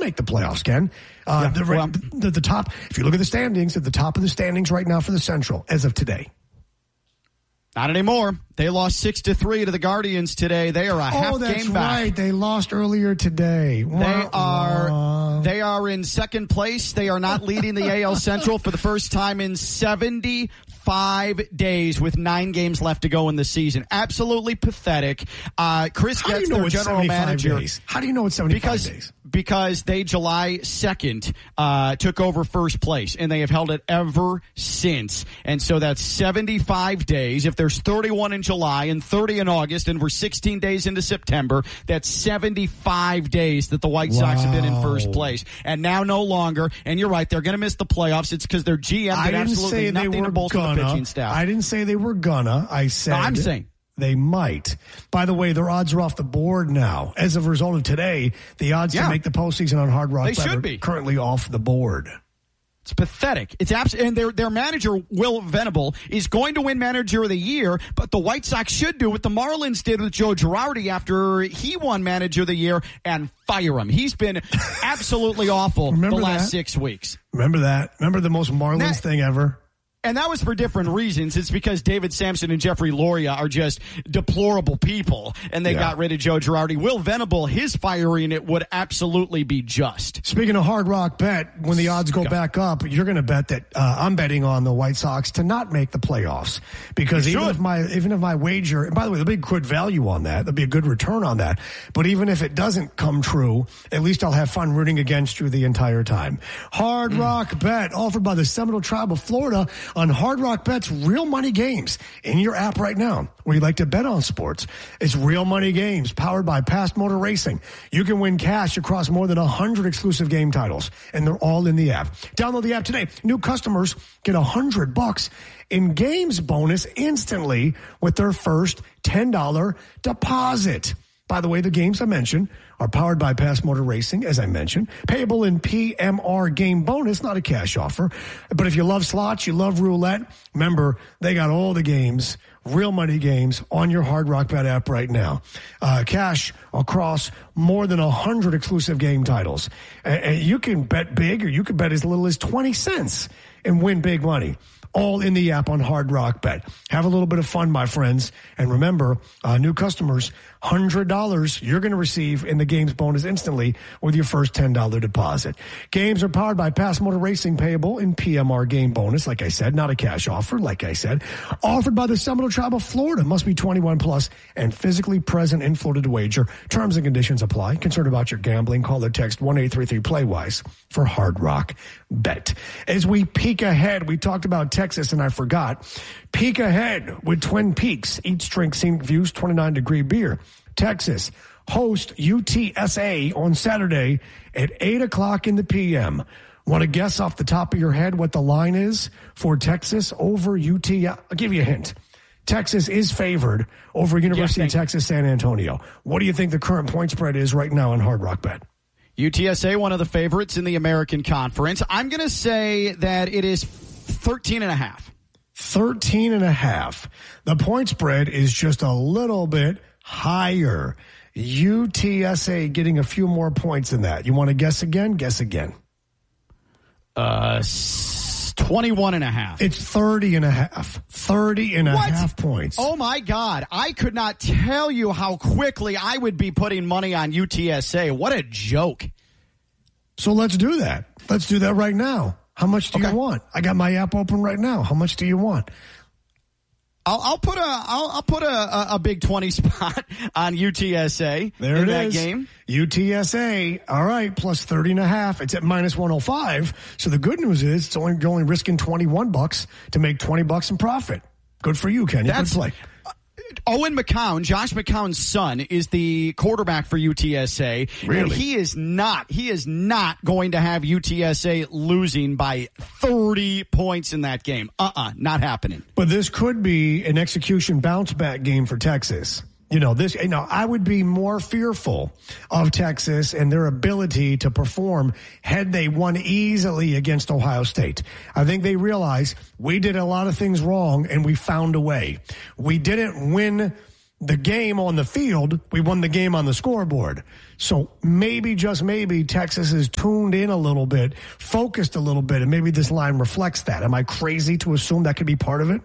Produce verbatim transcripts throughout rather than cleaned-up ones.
make the playoffs, Ken. Uh, yeah, the, well, the, the top, if you look at the standings, at the top of the standings right now for the Central as of today. Not anymore. They lost six to three to the Guardians today. They are a half oh, that's game back. Right. They lost earlier today. They are they are in second place. They are not leading the A L Central for the first time in seventy-five days with nine games left to go in the season. Absolutely pathetic. Uh, Chris How Getz, do you know their it's general manager. Days? How do you know it's seventy-five because, days? Because they July second uh, took over first place, and they have held it ever since. And so that's seventy-five days. If there's thirty-one in July and thirty in August, and we're sixteen days into September, that's seventy-five days that the White wow. Sox have been in first place. And now no longer. And you're right, they're going to miss the playoffs. It's because their G M did absolutely nothing to bolster gonna. the pitching staff. I didn't say they were gonna. I said no, I'm saying. They might. By the way, their odds are off the board now. As a result of today, the odds yeah. to make the postseason on Hard Rock they should are be. currently off the board. It's pathetic. It's abs- and their their manager, Will Venable, is going to win Manager of the Year, but the White Sox should do what the Marlins did with Joe Girardi after he won Manager of the Year and fire him. He's been absolutely awful Remember the last that? six weeks. Remember that? Remember the most Marlins that- thing ever? And that was for different reasons. It's because David Sampson and Jeffrey Loria are just deplorable people, and they yeah. got rid of Joe Girardi. Will Venable, his firing it would absolutely be just. Speaking of Hard Rock Bet, when the odds go back up, you're going to bet that uh, I'm betting on the White Sox to not make the playoffs. Because even if my even if my wager, and by the way, there'll be good value on that. There'll be a good return on that. But even if it doesn't come true, at least I'll have fun rooting against you the entire time. Hard mm. Rock Bet, offered by the Seminole Tribe of Florida on Hard Rock Bet's real money games in your app right now, where you like to bet on sports. It's real money games powered by Past Motor Racing. You can win cash across more than one hundred exclusive game titles, and they're all in the app. Download the app today. New customers get one hundred bucks in games bonus instantly with their first ten dollars deposit. By the way, the games I mentioned are powered by Past Motor Racing, as I mentioned. Payable in P M R game bonus, not a cash offer. But if you love slots, you love roulette, remember, they got all the games, real money games, on your Hard Rock Bet app right now. Uh, cash across more than one hundred exclusive game titles. Uh, you can bet big, or you can bet as little as twenty cents and win big money. All in the app on Hard Rock Bet. Have a little bit of fun, my friends. And remember, uh, new customers, one hundred dollars you're going to receive in the games bonus instantly with your first ten dollars deposit. Games are powered by Past Motor Racing, payable in P M R game bonus, like I said, not a cash offer, like I said. Offered by the Seminole Tribe of Florida. Must be twenty-one plus and physically present in Florida to wager. Terms and conditions apply. Concerned about your gambling? Call or text one eight three three play wise for Hard Rock Bet. As we peek ahead, we talked about Texas, and I forgot. Peek ahead with Twin Peaks. Each drink scenic views, twenty-nine degree beer. Texas host U T S A on Saturday at eight o'clock in the p m. Want to guess off the top of your head what the line is for Texas over U T? I'll give you a hint. Texas is favored over University of Texas San Antonio. What do you think the current point spread is right now on Hard Rock Bet? U T S A, one of the favorites in the American Conference. I'm going to say that it is thirteen and a half. thirteen and a half. The point spread is just a little bit higher. U T S A getting a few more points than that. You want to guess again? Guess again. Uh, twenty-one and a half. It's thirty and a half. thirty and a what? half points. Oh my God. I could not tell you how quickly I would be putting money on U T S A. What a joke. So let's do that. Let's do that right now. How much do okay. you want? I got my app open right now. How much do you want? I'll, I'll put a I'll, I'll put a, a, a big twenty spot on U T S A there in it that is. game. U T S A, all right, plus thirty and a half. It's at minus one oh five. So the good news is it's only you're only risking twenty-one bucks to make twenty bucks in profit. Good for you, Kenny. Good play. Owen McCown, Josh McCown's son, is the quarterback for U T S A. Really? And he is not, he is not going to have U T S A losing by thirty points in that game. Uh-uh, not happening. But this could be an execution bounce back game for Texas. You know, this, you know, I would be more fearful of Texas and their ability to perform had they won easily against Ohio State. I think they realize we did a lot of things wrong and we found a way. We didn't win the game on the field, we won the game on the scoreboard. So maybe, just maybe, Texas is tuned in a little bit, focused a little bit, and maybe this line reflects that. Am I crazy to assume that could be part of it?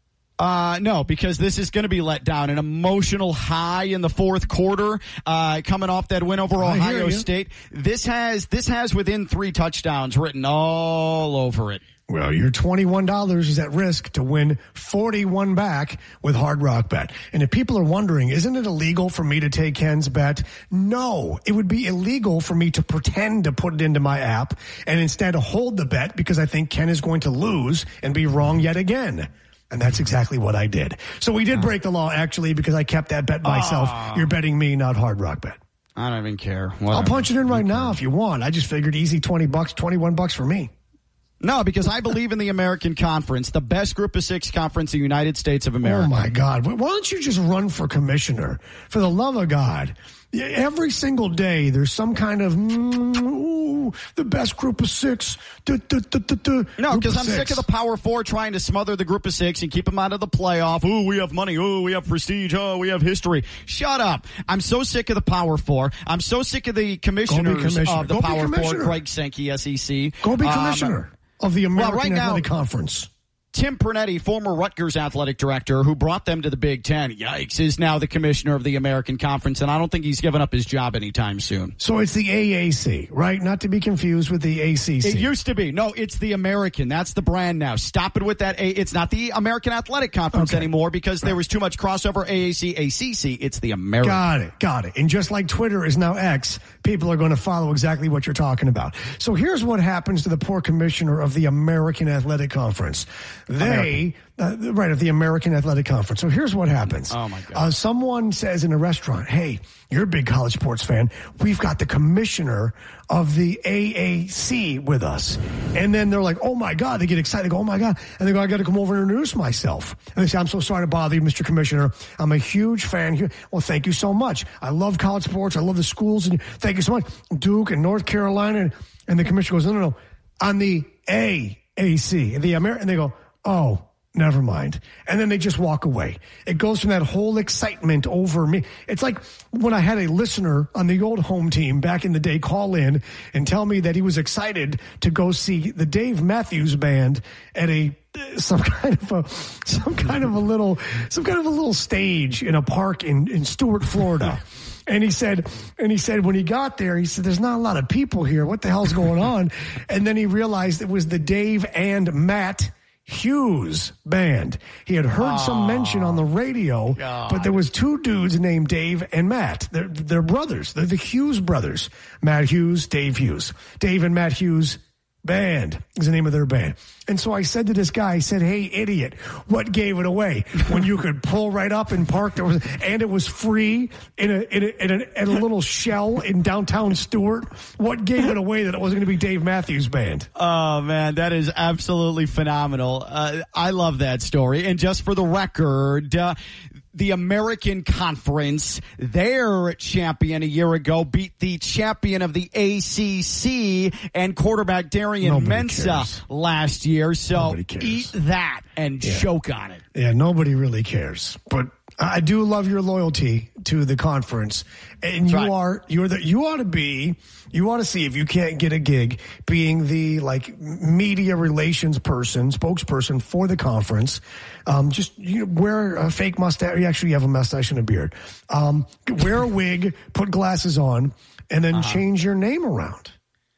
Uh, no, because this is going to be let down. An emotional high in the fourth quarter, uh, coming off that win over Ohio State. This has, this has within three touchdowns written all over it. Well, your twenty-one dollars is at risk to win forty-one back with Hard Rock Bet. And if people are wondering, isn't it illegal for me to take Ken's bet? No, it would be illegal for me to pretend to put it into my app and instead hold the bet because I think Ken is going to lose and be wrong yet again. And that's exactly what I did. So we did break the law, actually, because I kept that bet myself. Oh. You're betting me, not Hard Rock Bet. I don't even care. Whatever. I'll punch it in right now if you want. I just figured easy twenty bucks, twenty-one bucks for me. No, because I believe in the American Conference, the best group of six conference in the United States of America. Oh, my God. Why don't you just run for commissioner? For the love of God. Every single day, there's some kind of, mm, ooh, the best group of six. Duh, duh, duh, duh, duh, no, because I'm six. sick of the Power Four trying to smother the group of six and keep them out of the playoff. Ooh, we have money. Ooh, we have prestige. Oh, we have history. Shut up. I'm so sick of the Power Four. I'm so sick of the commissioners commissioner. of the Go Power Four. Greg Sankey, S E C. Go be commissioner. Um, Of the American well, right Athletic now, Conference. Tim Pernetti, former Rutgers athletic director who brought them to the Big Ten, yikes, is now the commissioner of the American Conference, and I don't think he's giving up his job anytime soon. So it's the A A C, right? Not to be confused with the A C C. It used to be. No, it's the American. That's the brand now. Stop it with that. A- it's not the American Athletic Conference okay. anymore because there was too much crossover A A C, A C C. It's the American. Got it. Got it. And just like Twitter is now X, people are going to follow exactly what you're talking about. So here's what happens to the poor commissioner of the American Athletic Conference. They... Uh, right, of the American Athletic Conference. So here's what happens. Oh, my God. Uh, someone says in a restaurant, hey, you're a big college sports fan. We've got the commissioner of the A A C with us. And then they're like, oh, my God. They get excited. They go, oh, my God. And they go, I got to come over and introduce myself. And they say, I'm so sorry to bother you, Mister Commissioner. I'm a huge fan. Well, thank you so much. I love college sports. I love the schools. And thank you so much. Duke and North Carolina. And, and the commissioner goes, no, no, no. On the A A C. And, the Amer- and they go, oh. Never mind. And then they just walk away. It goes from that whole excitement over me. It's like when I had a listener on the old home team back in the day call in and tell me that he was excited to go see the Dave Matthews Band at a some kind of a some kind of a little some kind of a little stage in a park in, in Stuart, Florida. And he said, and he said, when he got there, he said, there's not a lot of people here. What the hell's going on? And then he realized it was the Dave and Matt Hughes Band. He had heard oh, some mention on the radio, God. But there was two dudes named Dave and Matt. They're, they're brothers. They're the Hughes brothers. Matt Hughes, Dave Hughes. Dave and Matt Hughes Band is the name of their band. And so I said to this guy, I said, hey, idiot, what gave it away? When you could pull right up and park, there was, and it was free in a, in a, in a, in a little shell in downtown Stuart. What gave it away that it wasn't going to be Dave Matthews Band? Oh, man, that is absolutely phenomenal. Uh, I love that story. And just for the record, uh, the American Conference, their champion a year ago, beat the champion of the A C C and quarterback Darian nobody Mensa cares. last year. So eat that and yeah. choke on it. Yeah, nobody really cares. But I do love your loyalty to the conference, and you right. are you're the you ought to be you ought to see if you can't get a gig being the like media relations person, spokesperson for the conference. Um, just you know, wear a fake mustache. You actually have a mustache and a beard. Um, wear a wig, put glasses on, and then uh-huh. change your name around.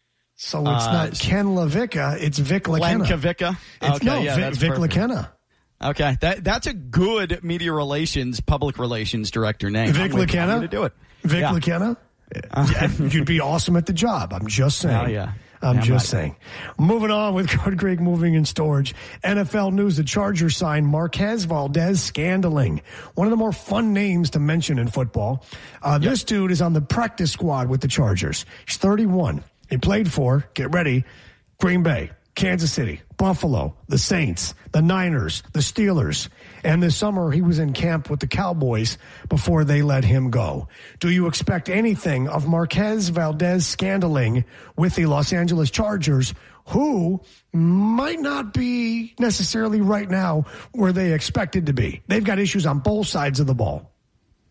So it's uh, not Ken LaVicka, it's Vic LaKenna. Len Kavicka? It's, okay, no, yeah, Vic, that's Vic perfect. LaKenna. Okay, that that's a good media relations, public relations director name. Vic LaKenna? I'm going to do it. Vic yeah. LaKenna? Uh, You'd be awesome at the job. I'm just saying. Oh, yeah. I'm yeah, just I'm saying. Moving on with Good Greek Moving and Storage. N F L news, the Chargers signed Marquez Valdes-Scantling. One of the more fun names to mention in football. Uh, yep. This dude is on the practice squad with the Chargers. He's thirty-one. He played for, get ready, Green Bay, Kansas City, Buffalo, the Saints, the Niners, the Steelers. And this summer, he was in camp with the Cowboys before they let him go. Do you expect anything of Marquez Valdes-Scantling with the Los Angeles Chargers, who might not be necessarily right now where they expected to be? They've got issues on both sides of the ball.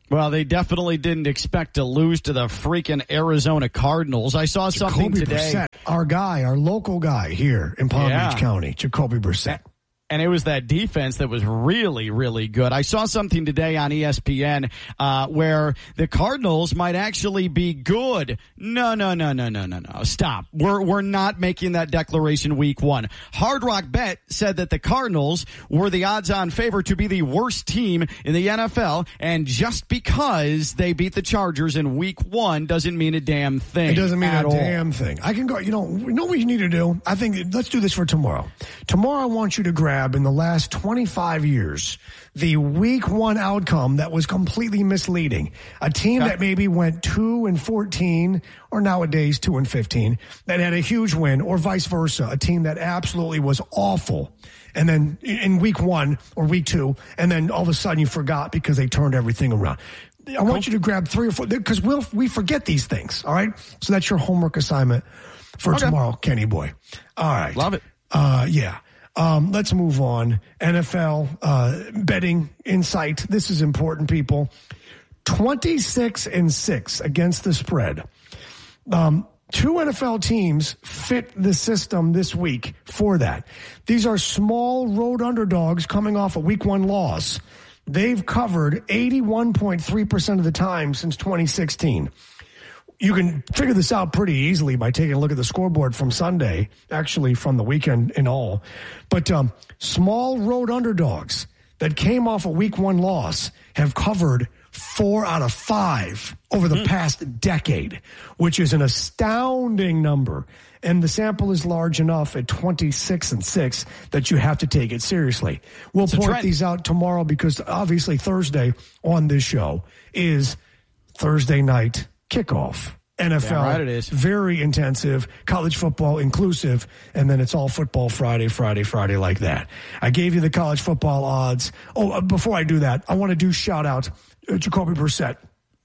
Well, they definitely didn't expect to lose to the freaking Arizona Cardinals. I saw something Jacoby today. Brissett, our guy, our local guy here in Palm Yeah. Beach County, Jacoby Brissett. And it was that defense that was really, really good. I saw something today on E S P N uh, where the Cardinals might actually be good. No, no, no, no, no, no, no. Stop. We're we're not making that declaration week one. Hard Rock Bet said that the Cardinals were the odds-on favorite to be the worst team in the N F L, and just because they beat the Chargers in week one doesn't mean a damn thing. It doesn't mean at a all. damn thing. I can go, you know, you know what you need to do? I think, let's do this for tomorrow. Tomorrow I want you to grab in the last twenty-five years, the week one outcome that was completely misleading. A team Okay. that maybe went two and fourteen, or nowadays two and fifteen, that had a huge win, or vice versa. A team that absolutely was awful. And then in week one or week two, and then all of a sudden you forgot because they turned everything around. I want you to grab three or four, because we'll, we forget these things. All right. So that's your homework assignment for Okay. tomorrow, Kenny boy. All right. Love it. Uh, yeah. Um, let's move on. N F L uh, betting insight. This is important, people. twenty-six and six against the spread. Um, two N F L teams fit the system this week for that. These are small road underdogs coming off a week one loss. They've covered eighty-one point three percent of the time since twenty sixteen. You can figure this out pretty easily by taking a look at the scoreboard from Sunday, actually from the weekend in all. But um, small road underdogs that came off a week one loss have covered four out of five over the mm. past decade, which is an astounding number. And the sample is large enough at twenty-six and six that you have to take it seriously. We'll it's point these out tomorrow because obviously Thursday on this show is Thursday night kickoff. N F L, yeah, right it is. Very intensive, college football inclusive, and then it's all football Friday, Friday, Friday like that. I gave you the college football odds. Oh, uh, before I do that, I want to do shout out uh, Jacoby Brissett,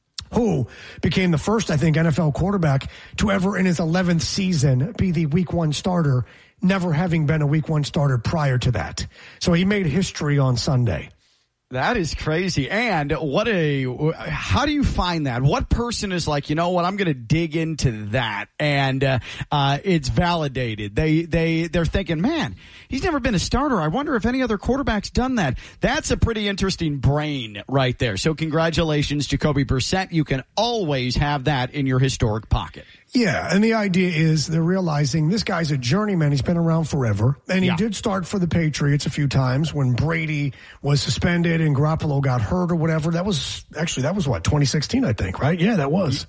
who became the first, I think, N F L quarterback to ever in his eleventh season be the week one starter, never having been a week one starter prior to that. So he made history on Sunday. That is crazy. And what a, how do you find that? What person is like, you know what, I'm going to dig into that. And, uh, uh, it's validated. They, they, they're thinking, man, he's never been a starter. I wonder if any other quarterback's done that. That's a pretty interesting brain right there. So congratulations, Jacoby Brissett. You can always have that in your historic pocket. Yeah, and the idea is they're realizing this guy's a journeyman. He's been around forever. And he yeah. did start for the Patriots a few times when Brady was suspended and Garoppolo got hurt or whatever. That was, actually, that was what, twenty sixteen, I think, right? Yeah, that was.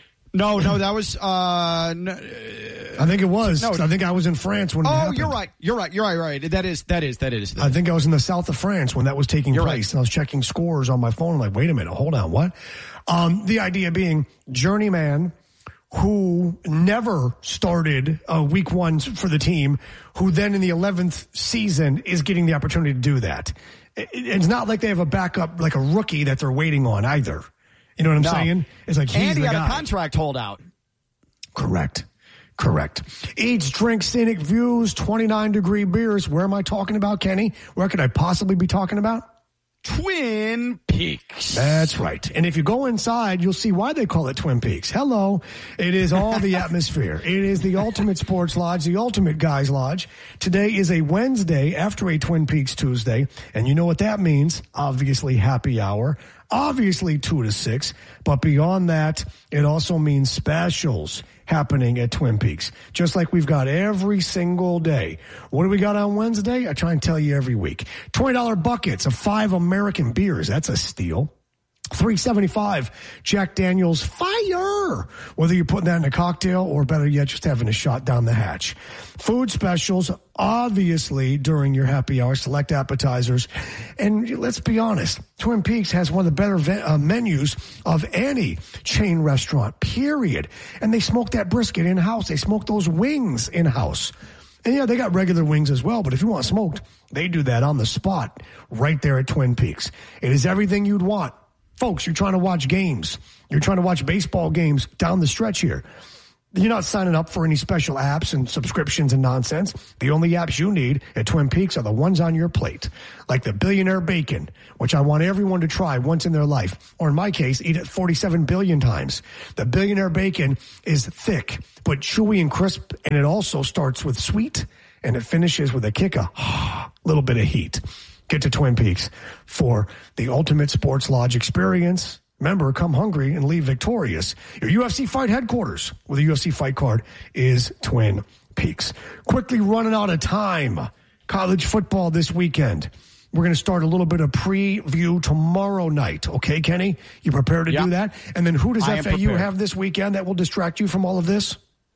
No, no, that was, uh, no, I think it was. No. I think I was in France when it oh, happened. you're right. You're right. You're right. Right. That is, that is, that is. That I is. think I was in the south of France when that was taking You're place. right. And I was checking scores on my phone. I'm like, wait a minute, hold on, what? Um, the idea being journeyman who never started uh, week one for the team, who then in the eleventh season is getting the opportunity to do that. It, it's not like they have a backup, like a rookie that they're waiting on either. You know what I'm No. saying? It's like he's and he the had guy. a contract holdout. Correct. Correct. Eats, drinks, scenic views, twenty-nine degree beers. Where am I talking about, Kenny? Where could I possibly be talking about? Twin Peaks. That's right. And if you go inside, you'll see why they call it Twin Peaks. Hello. It is all the atmosphere. It is the ultimate sports lodge, the ultimate guys lodge. Today is a Wednesday after a Twin Peaks Tuesday. And you know what that means? Obviously happy hour. Obviously two to six. But beyond that, it also means specials happening at Twin Peaks, just like we've got every single day. What do we got on Wednesday? I try and tell you every week. twenty dollar buckets of five American beers. That's a steal. three seventy-five Jack Daniel's Fire. Whether you're putting that in a cocktail or better yet, just having a shot down the hatch. Food specials, obviously, during your happy hour, select appetizers. And let's be honest, Twin Peaks has one of the better ve- uh, menus of any chain restaurant, period. And they smoke that brisket in-house. They smoke those wings in-house. And yeah, they got regular wings as well, but if you want smoked, they do that on the spot right there at Twin Peaks. It is everything you'd want. Folks, you're trying to watch games. You're trying to watch baseball games down the stretch here. You're not signing up for any special apps and subscriptions and nonsense. The only apps you need at Twin Peaks are the ones on your plate, like the Billionaire Bacon, which I want everyone to try once in their life, or in my case, eat it forty-seven billion times. The Billionaire Bacon is thick, but chewy and crisp, and it also starts with sweet, and it finishes with a kick of little bit of heat. Get to Twin Peaks for the ultimate sports lodge experience. Remember, come hungry and leave victorious. Your U F C Fight headquarters with a U F C Fight card is Twin Peaks. Quickly running out of time. College football this weekend. We're going to start a little bit of preview tomorrow night. Okay, Kenny? You prepared to yep. do that? And then who does I F A U have this weekend that will distract you from all of this?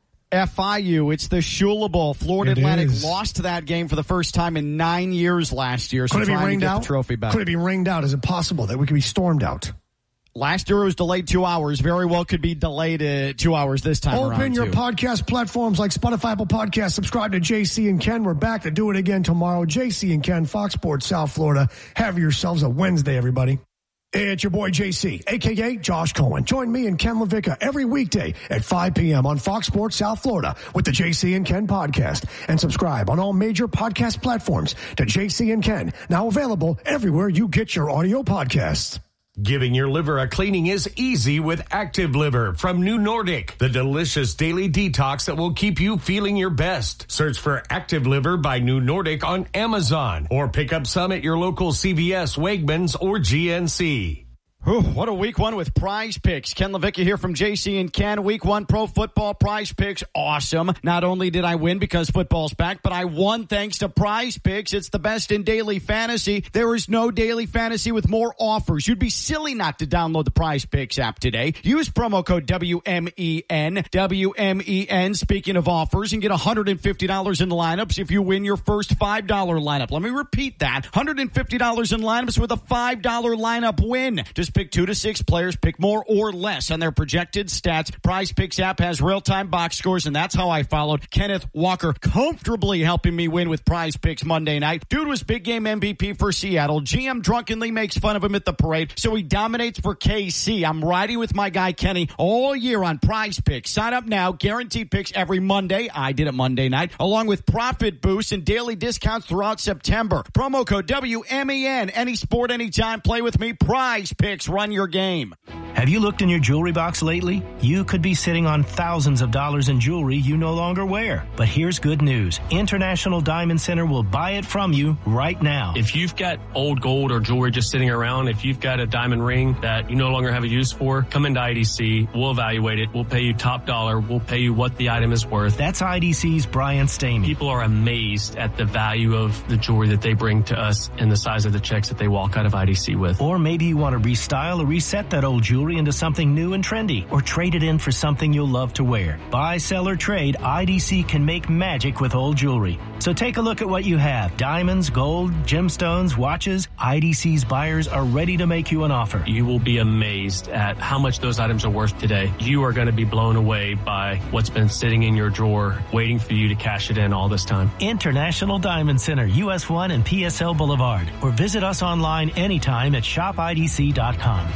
F I U, it's the Shula Bowl. Florida it Atlantic is. lost that game for the first time in nine years last year. So could it be trying rained to get out? The trophy back. Could it be rained out? Is it possible that we could be stormed out? Last year it was delayed two hours. Very well could be delayed uh, two hours this time Open around. Open your too. podcast platforms like Spotify, Apple Podcasts. Subscribe to J C and Ken. We're back to do it again tomorrow. J C and Ken, Fox Sports South Florida. Have yourselves a Wednesday, everybody. It's your boy J C, a k a. Josh Cohen. Join me and Ken LaVicka every weekday at five p.m. on Fox Sports South Florida with the J C and Ken podcast. And subscribe on all major podcast platforms to J C and Ken, now available everywhere you get your audio podcasts. Giving your liver a cleaning is easy with Active Liver from New Nordic, the delicious daily detox that will keep you feeling your best. Search for Active Liver by New Nordic on Amazon or pick up some at your local C V S, Wegmans, or G N C. Whew, what a week one with Prize Picks. Ken LaVicka here from J C and Ken. Week one pro football Prize Picks. Awesome. Not only did I win because football's back, but I won thanks to Prize Picks. It's the best in daily fantasy. There is no daily fantasy with more offers. You'd be silly not to download the Prize Picks app today. Use promo code W M E N. W M E N, speaking of offers, and get one hundred fifty dollars in lineups if you win your first five dollar lineup. Let me repeat that. one hundred fifty dollars in lineups with a five dollar lineup win. Just pick two to six players, pick more or less on their projected stats. Prize Picks app has real-time box scores, and that's how I followed Kenneth Walker, comfortably helping me win with Prize Picks Monday night. Dude was big game M V P for Seattle. G M drunkenly makes fun of him at the parade, so he dominates for K C. I'm riding with my guy Kenny all year on Prize Picks. Sign up now. Guaranteed picks every Monday. I did it Monday night, along with profit boosts and daily discounts throughout September. Promo code W M E N. Any sport, anytime. Play with me. Prize Picks. Run your game. Have you looked in your jewelry box lately? You could be sitting on thousands of dollars in jewelry you no longer wear. But here's good news. International Diamond Center will buy it from you right now. If you've got old gold or jewelry just sitting around, if you've got a diamond ring that you no longer have a use for, come into I D C. We'll evaluate it. We'll pay you top dollar. We'll pay you what the item is worth. That's I D C's Brian Stamey. People are amazed at the value of the jewelry that they bring to us and the size of the checks that they walk out of I D C with. Or maybe you want to restyle or reset that old jewelry into something new and trendy, or trade it in for something you'll love to wear. Buy, sell, or trade, I D C can make magic with old jewelry. So take a look at what you have. Diamonds, gold, gemstones, watches. I D C's buyers are ready to make you an offer. You will be amazed at how much those items are worth today. You are going to be blown away by what's been sitting in your drawer, waiting for you to cash it in all this time. International Diamond Center, U S one and P S L Boulevard. Or visit us online anytime at shop I D C dot com.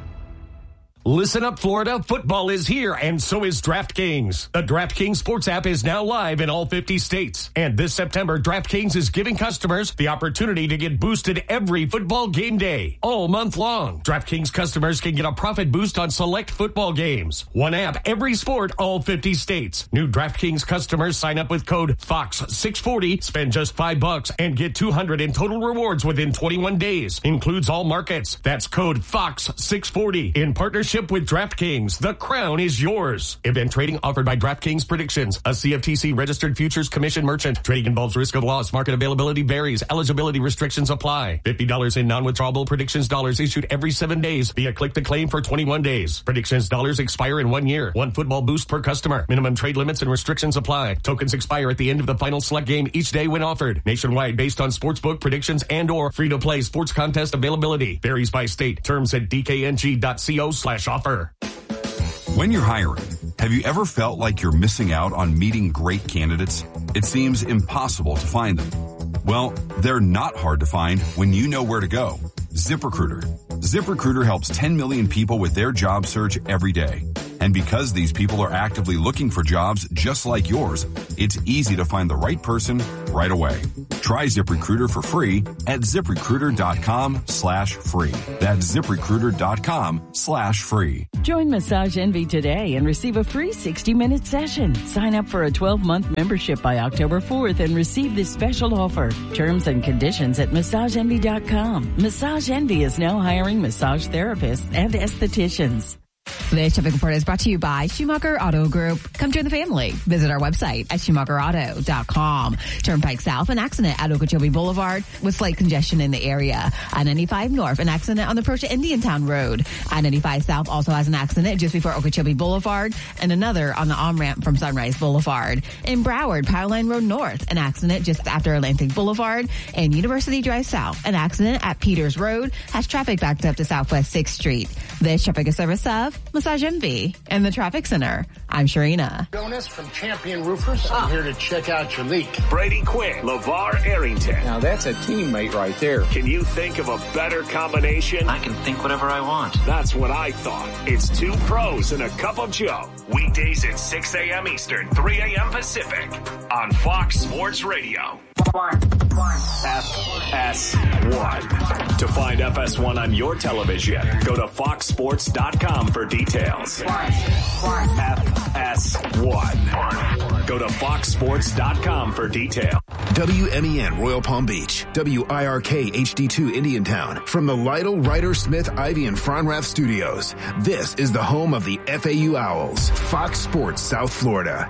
Listen up, Florida. Football is here, and so is DraftKings. The DraftKings Sports app is now live in all fifty states. And this September, DraftKings is giving customers the opportunity to get boosted every football game day, all month long. DraftKings customers can get a profit boost on select football games. One app, every sport, all fifty states. New DraftKings customers sign up with code Fox six forty, spend just five bucks, and get two hundred in total rewards within twenty-one days. Includes all markets. That's code Fox six forty in partnership with DraftKings. The crown is yours. Event trading offered by DraftKings Predictions, a C F T C registered futures commission merchant. Trading involves risk of loss. Market availability varies. Eligibility restrictions apply. fifty dollars in non-withdrawable Predictions dollars issued every seven days via click to claim for twenty-one days. Predictions dollars expire in one year. One football boost per customer. Minimum trade limits and restrictions apply. Tokens expire at the end of the final select game each day when offered. Nationwide based on sportsbook predictions and or free-to-play sports contest availability. Varies by state. Terms at d k n g dot co slash offer. When you're hiring, have you ever felt like you're missing out on meeting great candidates? It seems impossible to find them. Well, they're not hard to find when you know where to go. ZipRecruiter. ZipRecruiter helps ten million people with their job search every day. And because these people are actively looking for jobs just like yours, it's easy to find the right person right away. Try ZipRecruiter for free at ZipRecruiter.com slash free. That's ZipRecruiter.com slash free. Join Massage Envy today and receive a free sixty-minute session. Sign up for a twelve-month membership by October fourth and receive this special offer. Terms and conditions at massage envy dot com. Massage Envy is now hiring massage therapists and estheticians. This traffic report is brought to you by Schumacher Auto Group. Come join the family. Visit our website at Schumacher Auto dot com. Turnpike South, an accident at Okeechobee Boulevard with slight congestion in the area. I ninety-five North, an accident on the approach to Indiantown Road. I ninety-five South also has an accident just before Okeechobee Boulevard and another on the on-ramp from Sunrise Boulevard. In Broward, Pipeline Road North, an accident just after Atlantic Boulevard. And University Drive South, an accident at Peters Road has traffic backed up to Southwest sixth Street. This traffic is service of Massage Envy and the Traffic Center. I'm Sharina. Jonas from Champion Roofers. I'm here to check out your leak. Brady Quinn, LeVar Arrington. Now that's a teammate right there. Can you think of a better combination? I can think whatever I want. That's what I thought. It's two pros and a cup of Joe. Weekdays at six a.m. Eastern, three a.m. Pacific on Fox Sports Radio. One, one. F S one. To find F S one on your television, go to fox sports dot com for details. One, one. F S one. Go to fox sports dot com for details. W M E N Royal Palm Beach, W I R K H D two Indiantown. From the Lytle, Ryder, Smith, Ivy, and Fronrath studios, this is the home of the F A U Owls, Fox Sports South Florida.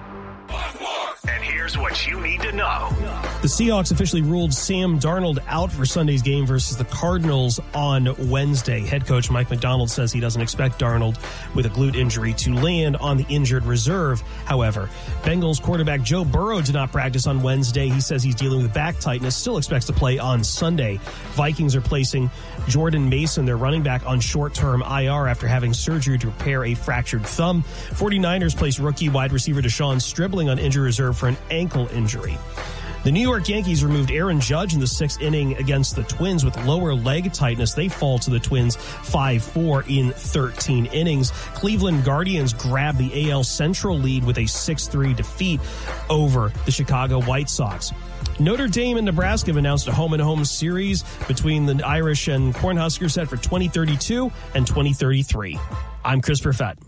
And here's what you need to know. The Seahawks officially ruled Sam Darnold out for Sunday's game versus the Cardinals on Wednesday. Head coach Mike McDonald says he doesn't expect Darnold with a glute injury to land on the injured reserve. However, Bengals quarterback Joe Burrow did not practice on Wednesday. He says he's dealing with back tightness, still expects to play on Sunday. Vikings are placing Jordan Mason, their running back, on short-term I R after having surgery to repair a fractured thumb. 49ers placed rookie wide receiver Deshaun Stribling on injury reserve for an ankle injury. The New York Yankees removed Aaron Judge in the sixth inning against the Twins with lower leg tightness. They fall to the Twins five four in thirteen innings. Cleveland Guardians grabbed the A L Central lead with a six three defeat over the Chicago White Sox. Notre Dame and Nebraska have announced a home-and-home series between the Irish and Cornhuskers set for twenty thirty-two and twenty thirty-three. I'm Chris Perfett.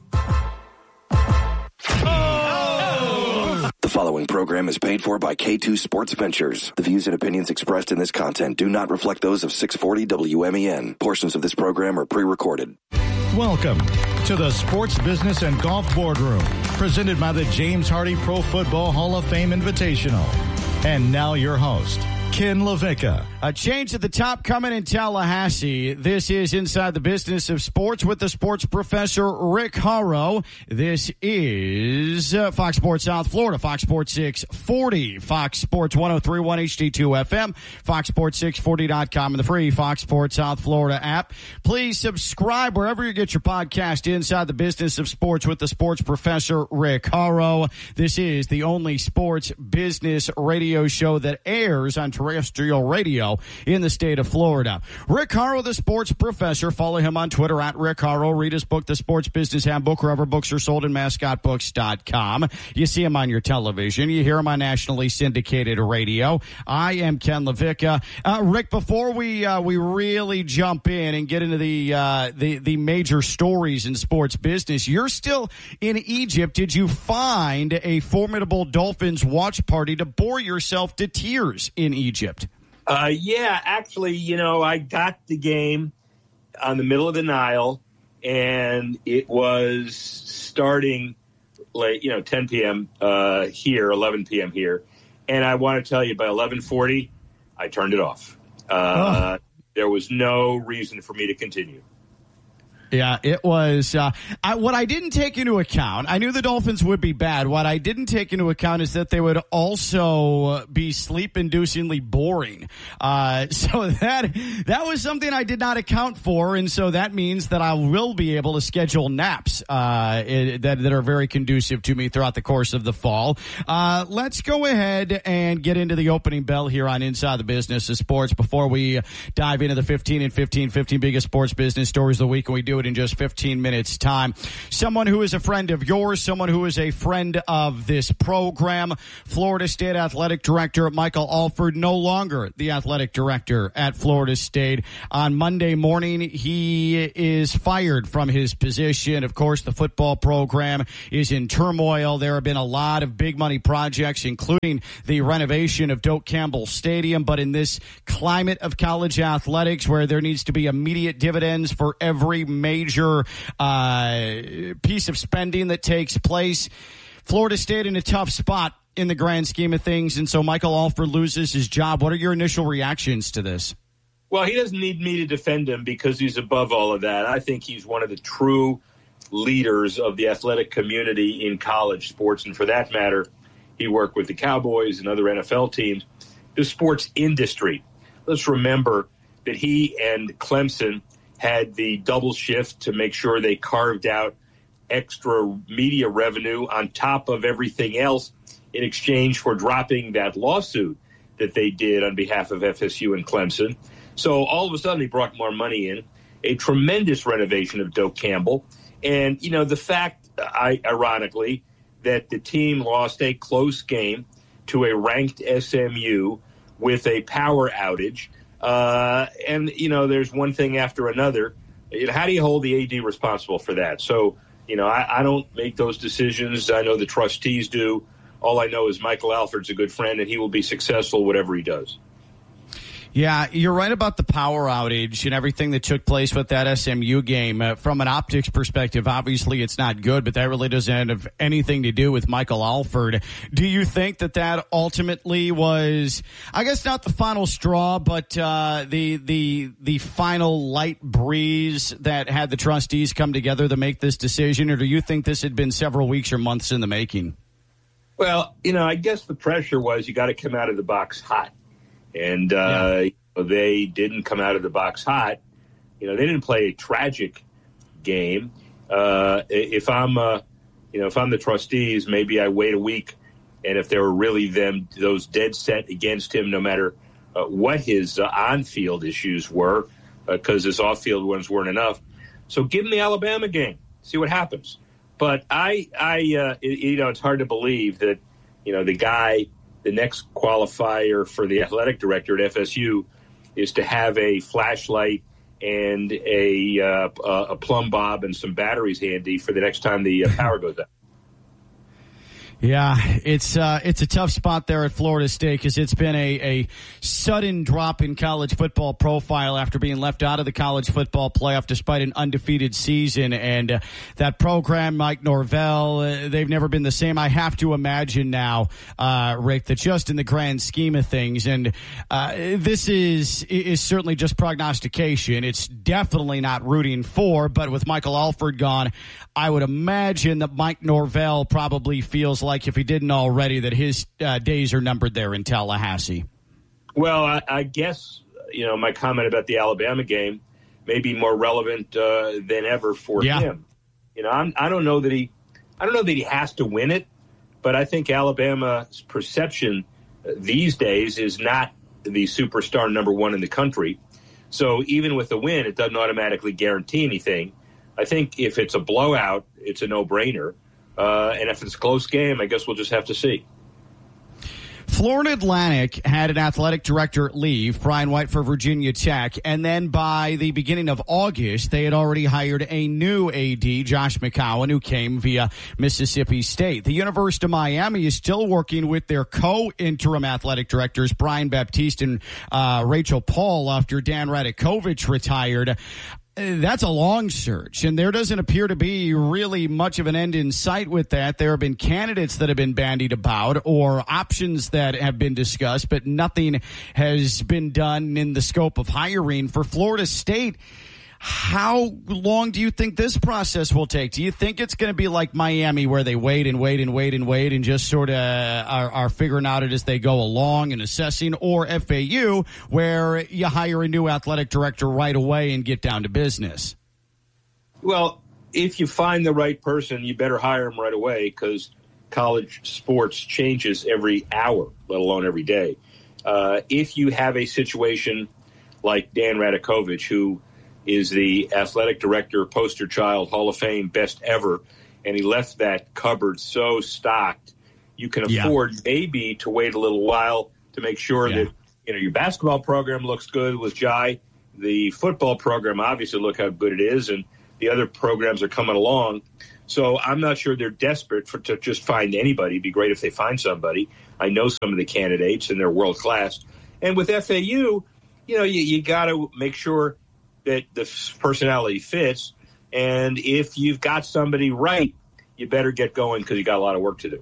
The following program is paid for by K two Sports Ventures. The views and opinions expressed in this content do not reflect those of six forty W M E N. Portions of this program are pre-recorded. Welcome to the Sports Business and Golf Boardroom, presented by the James Hardy Pro Football Hall of Fame Invitational. And now your host, Ken LaVicka. A change at the top coming in Tallahassee. This is Inside the Business of Sports with the sports professor, Rick Horrow. This is uh, Fox Sports South Florida, Fox Sports six forty, Fox Sports ten thirty-one H D two F M, Fox Sports six forty dot com, and the free Fox Sports South Florida app. Please subscribe wherever you get your podcast, Inside the Business of Sports with the sports professor, Rick Horrow. This is the only sports business radio show that airs on terrestrial radio in the state of Florida. Rick Horrow, the sports professor. Follow him on Twitter at Rick Horrow. Read his book, The Sports Business Handbook, wherever books are sold, in mascot books dot com. You see him on your television. You hear him on nationally syndicated radio. I am Ken LaVicka. Uh, Rick, before we uh, we really jump in and get into the, uh, the the major stories in sports business, you're still in Egypt. Did you find a formidable Dolphins watch party to bore yourself to tears in Egypt? Uh, yeah, actually, you know, I got the game on the middle of the Nile, and it was starting late, you know, ten p.m. Uh, here, eleven p.m. here. And I want to tell you, by eleven forty, I turned it off. Uh, oh. There was no reason for me to continue. Yeah, it was uh, I, what I didn't take into account. I knew the Dolphins would be bad. What I didn't take into account is that they would also be sleep-inducingly boring. Uh, so that that was something I did not account for, and so that means that I will be able to schedule naps uh, it, that that are very conducive to me throughout the course of the fall. Uh, let's go ahead and get into the opening bell here on Inside the Business of Sports before we dive into the fifteen and fifteen, fifteen biggest sports business stories of the week, and we do do it in just fifteen minutes time. Someone who is a friend of yours, someone who is a friend of this program, Florida State Athletic Director Michael Alford, no longer the athletic director at Florida State. On Monday morning, he is fired from his position. Of course, the football program is in turmoil. There have been a lot of big money projects, including the renovation of Doak Campbell Stadium. But in this climate of college athletics where there needs to be immediate dividends for every major uh, piece of spending that takes place, Florida State in a tough spot in the grand scheme of things. And so Michael Alford loses his job. What are your initial reactions to this? Well, he doesn't need me to defend him because he's above all of that. I think he's one of the true leaders of the athletic community in college sports. And for that matter, he worked with the Cowboys and other N F L teams. The sports industry. Let's remember that he and Clemson had the double shift to make sure they carved out extra media revenue on top of everything else in exchange for dropping that lawsuit that they did on behalf of F S U and Clemson. So all of a sudden, they brought more money in, a tremendous renovation of Doak Campbell. And, you know, the fact, I, ironically, that the team lost a close game to a ranked S M U with a power outage. Uh, and, you know, there's one thing after another. You know, how do you hold the A D responsible for that? So, you know, I, I don't make those decisions. I know the trustees do. All I know is Michael Alford's a good friend, and he will be successful whatever he does. Yeah, you're right about the power outage and everything that took place with that S M U game. Uh, from an optics perspective, obviously it's not good, but that really doesn't have anything to do with Michael Alford. Do you think that that ultimately was, I guess not the final straw, but uh, the the the final light breeze that had the trustees come together to make this decision, or do you think this had been several weeks or months in the making? Well, you know, I guess the pressure was you got to come out of the box hot. And uh, yeah. they didn't come out of the box hot. You know, they didn't play a tragic game. Uh, if I'm, uh, you know, if I'm the trustees, maybe I wait a week, and if there were really them those dead set against him, no matter uh, what his uh, on-field issues were, because uh, his off-field ones weren't enough. So give him the Alabama game, see what happens. But I, I, uh, it, you know, it's hard to believe that, you know, the guy. The next qualifier for the athletic director at F S U is to have a flashlight and a uh, a plumb bob and some batteries handy for the next time the power goes out. Yeah, it's uh, it's a tough spot there at Florida State because it's been a, a sudden drop in college football profile after being left out of the college football playoff despite an undefeated season. And uh, that program, Mike Norvell, uh, they've never been the same. I have to imagine now, uh, Rick, that just in the grand scheme of things, and uh, this is is certainly just prognostication. It's definitely not rooting for, but with Michael Alford gone, I would imagine that Mike Norvell probably feels like, if he didn't already, that his uh, days are numbered there in Tallahassee. Well, I, I guess, you know, my comment about the Alabama game may be more relevant uh, than ever for yeah. him. You know, I'm, I don't know that he, I don't know that he has to win it, but I think Alabama's perception these days is not the superstar number one in the country. So even with the win, it doesn't automatically guarantee anything. I think if it's a blowout, it's a no-brainer. Uh, and if it's a close game, I guess we'll just have to see. Florida Atlantic had an athletic director leave, Brian White for Virginia Tech, and then by the beginning of August, they had already hired a new A D, Josh McCowan, who came via Mississippi State. The University of Miami is still working with their co-interim athletic directors, Brian Baptiste and uh, Rachel Paul, after Dan Radakovich retired. That's a long search, and there doesn't appear to be really much of an end in sight with that. There have been candidates that have been bandied about or options that have been discussed, but nothing has been done in the scope of hiring. For Florida State, how long do you think this process will take? Do you think it's going to be like Miami, where they wait and wait and wait and wait and just sort of are, are figuring out it as they go along and assessing, or F A U, where you hire a new athletic director right away and get down to business? Well, if you find the right person, you better hire them right away, because college sports changes every hour, let alone every day. Uh, if you have a situation like Dan Radakovich, who is the athletic director, poster child, Hall of Fame, best ever, and he left that cupboard so stocked. You can afford yeah. maybe to wait a little while to make sure yeah. that you know your basketball program looks good with Jai. The football program, obviously, look how good it is, and the other programs are coming along. So I'm not sure they're desperate for to just find anybody. It'd be great if they find somebody. I know some of the candidates, and they're world class. And with F A U, you know, you, you got to make sure that the personality fits. And if you've got somebody right, you better get going because you got a lot of work to do.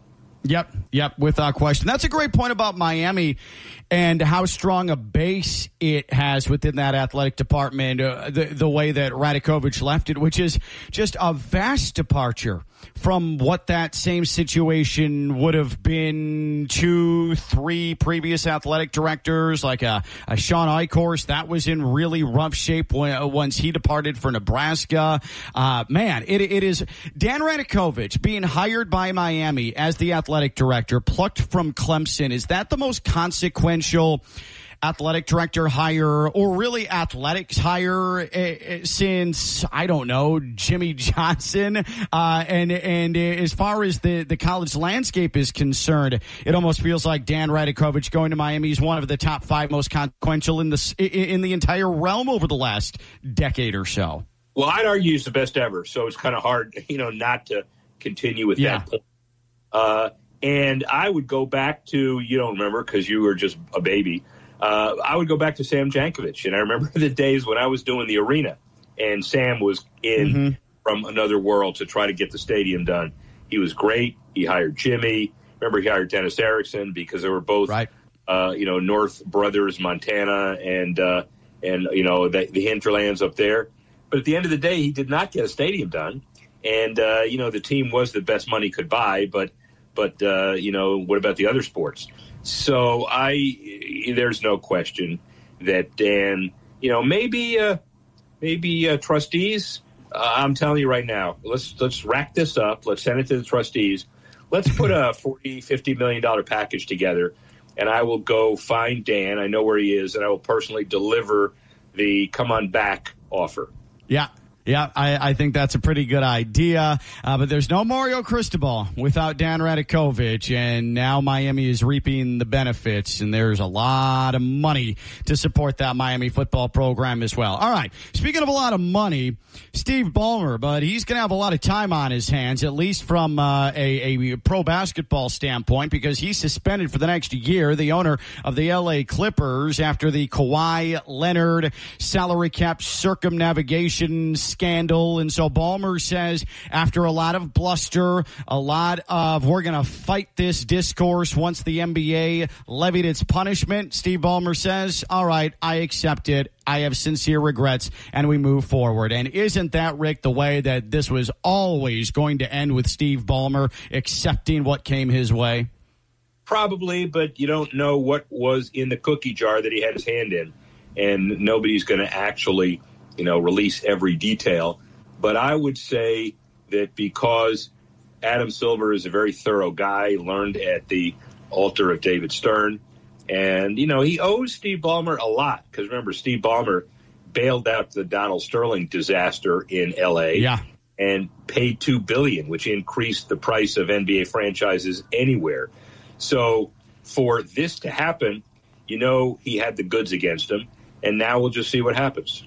Yep, yep, without question. That's a great point about Miami and how strong a base it has within that athletic department, uh, the, the way that Radakovich left it, which is just a vast departure from what that same situation would have been two, three previous athletic directors, like a, a Sean Eichhorst. That was in really rough shape when, once he departed for Nebraska. Uh, man, it, it is Dan Radakovich being hired by Miami as the athletic director, plucked from Clemson. Is that the most consequential athletic director hire, or really athletics hire, uh, since, I don't know, Jimmy Johnson? Uh, and and as far as the, the college landscape is concerned, it almost feels like Dan Radakovich going to Miami is one of the top five most consequential in the, in the entire realm over the last decade or so. Well, I'd argue he's the best ever, so it's kind of hard, you know, not to continue with yeah. that point. Uh, and I would go back to, you don't remember because you were just a baby, Uh, I would go back to Sam Jankovic, and I remember the days when I was doing the arena, and Sam was in mm-hmm. from another world to try to get the stadium done. He was great. He hired Jimmy. Remember, he hired Dennis Erickson because they were both, right. uh, you know, North Brothers, Montana, and uh, and you know the, the hinterlands up there. But at the end of the day, he did not get a stadium done, and uh, you know the team was the best money could buy. But but uh, you know, what about the other sports? So I, there's no question that Dan, you know, maybe, uh, maybe uh, trustees. Uh, I'm telling you right now, let's let's rack this up. Let's send it to the trustees. Let's put a forty, fifty million dollar package together, and I will go find Dan. I know where he is, and I will personally deliver the come on back offer. Yeah. Yeah, I, I think that's a pretty good idea. Uh, but there's no Mario Cristobal without Dan Radakovich, and now Miami is reaping the benefits, and there's a lot of money to support that Miami football program as well. All right, speaking of a lot of money, Steve Ballmer, but he's going to have a lot of time on his hands, at least from uh, a, a pro basketball standpoint, because he's suspended for the next year, the owner of the L A Clippers, after the Kawhi Leonard salary cap circumnavigation scandal. And so Ballmer says, after a lot of bluster, a lot of we're going to fight this discourse once the N B A levied its punishment, Steve Ballmer says, all right, I accept it. I have sincere regrets, and we move forward. And isn't that, Rick, the way that this was always going to end, with Steve Ballmer accepting what came his way? Probably, but you don't know what was in the cookie jar that he had his hand in. And nobody's going to actually, you know, release every detail. But I would say that because Adam Silver is a very thorough guy, learned at the altar of David Stern, and, you know, he owes Steve Ballmer a lot. Because remember, Steve Ballmer bailed out the Donald Sterling disaster in L A yeah. and paid two billion dollars, which increased the price of N B A franchises anywhere. So for this to happen, you know, he had the goods against him. And now we'll just see what happens.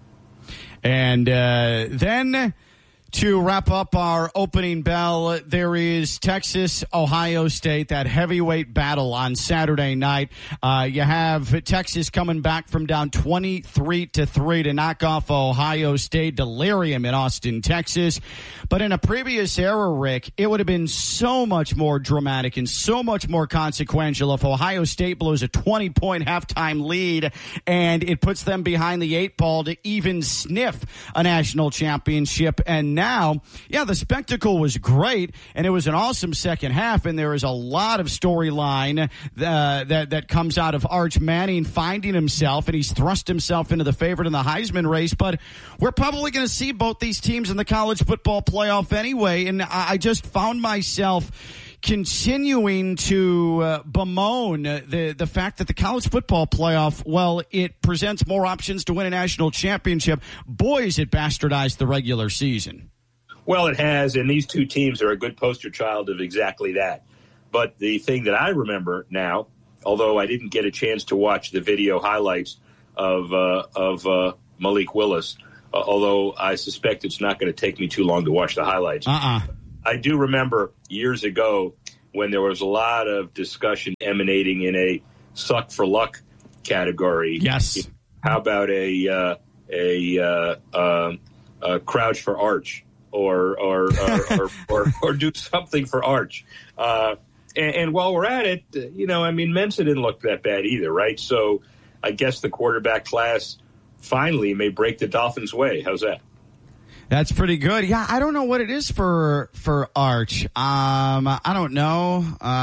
And uh, then to wrap up our opening bell, there is Texas, Ohio State, that heavyweight battle on Saturday night. Uh, you have Texas coming back from down twenty-three to three to knock off Ohio State. Delirium in Austin, Texas. But in a previous era, Rick, it would have been so much more dramatic and so much more consequential if Ohio State blows a twenty-point halftime lead and it puts them behind the eight ball to even sniff a national championship. And now, yeah, the spectacle was great, and it was an awesome second half, and there is a lot of storyline uh, that, that comes out of Arch Manning finding himself, and he's thrust himself into the favorite in the Heisman race. But we're probably going to see both these teams in the college football playoff anyway, and I just found myself continuing to uh, bemoan the the fact that the college football playoff, well, it presents more options to win a national championship. Boy, has it bastardized the regular season. Well, it has, and these two teams are a good poster child of exactly that. But the thing that I remember now, although I didn't get a chance to watch the video highlights of uh, of uh, Malik Willis, uh, although I suspect it's not going to take me too long to watch the highlights. Uh-uh. I do remember years ago when there was a lot of discussion emanating in a suck for luck category. Yes. How about a uh, a, uh, uh, a crouch for Arch, or or or, or, or, or do something for Arch? Uh, and, and while we're at it, you know, I mean, Mensa didn't look that bad either, right? So I guess the quarterback class finally may break the Dolphins' way. How's that? That's pretty good. Yeah, I don't know what it is for for Arch. Um, I don't know.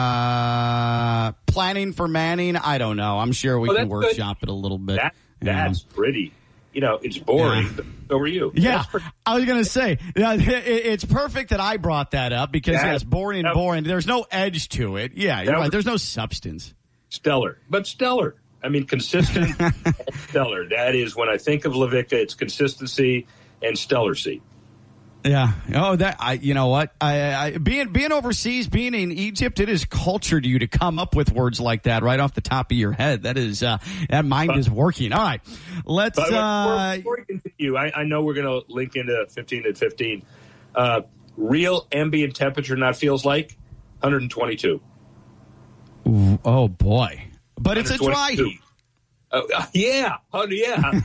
Uh, planning for Manning, I don't know. I'm sure we oh, can workshop good. it a little bit. That, that's yeah. pretty. You know, it's boring. Yeah. So are you. Yeah, I was going to say, it's perfect that I brought that up because, yeah, yes, boring and boring. There's no edge to it. Yeah, you're right. There's no substance. Stellar. But stellar. I mean, consistent and stellar. That is, when I think of Lavica, it's consistency and stellarcy. Yeah. Oh, that I. You know what? I, I being being overseas, being in Egypt, it has cultured you to come up with words like that right off the top of your head. That is uh, that mind but, is working. All right, let's. But uh, before we continue, I, I know we're going to link into fifteen at fifteen. Uh, real ambient temperature not feels like one hundred twenty-two. Ooh, oh boy! But it's a dry heat. Oh uh, yeah, oh yeah.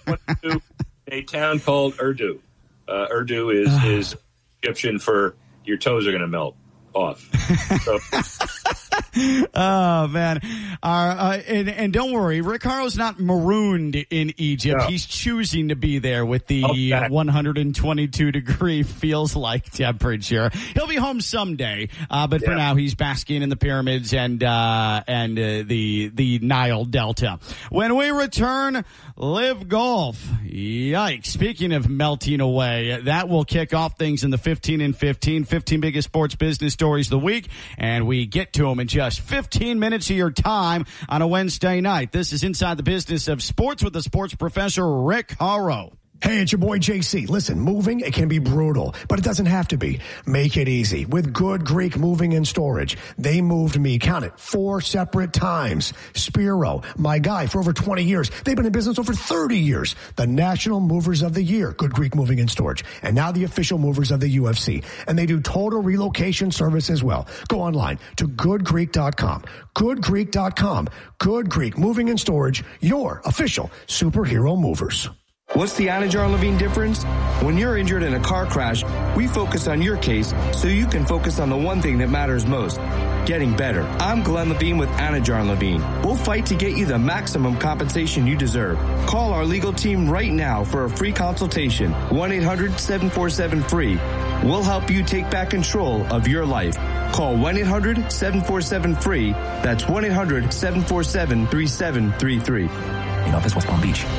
A town called Urdu. Uh, Urdu is, is Egyptian for your toes are going to melt off. So. Oh, man. Our, uh, and, and don't worry, Rick Harrow's not marooned in Egypt. No. He's choosing to be there with the okay. one hundred twenty-two degree feels like temperature. He'll be home someday, uh, but yeah. for now he's basking in the pyramids and uh, and uh, the the Nile Delta. When we return, Live Golf. Yikes. Speaking of melting away, that will kick off things in the fifteen and fifteen, fifteen biggest sports business stories of the week, and we get to them in just fifteen minutes of your time on a Wednesday night. This is Inside the Business of Sports with the sports professor, Rick Horrow. Hey, it's your boy J C. Listen, moving, it can be brutal, but it doesn't have to be. Make it easy with Good Greek Moving and Storage. They moved me, count it, four separate times. Spiro, my guy for over twenty years. They've been in business over thirty years. The National Movers of the Year, Good Greek Moving and Storage. And now the official movers of the U F C. And they do total relocation service as well. Go online to good greek dot com. good greek dot com. Good Greek Moving and Storage, your official superhero movers. What's the Anajar Levine difference? When you're injured in a car crash, we focus on your case so you can focus on the one thing that matters most, getting better. I'm Glenn Levine with Anajar Levine. We'll fight to get you the maximum compensation you deserve. Call our legal team right now for a free consultation. one eight hundred seven four seven free. We'll help you take back control of your life. Call one eight hundred seven four seven free. That's one eight hundred seven four seven three seven three three. In office, West Palm Beach.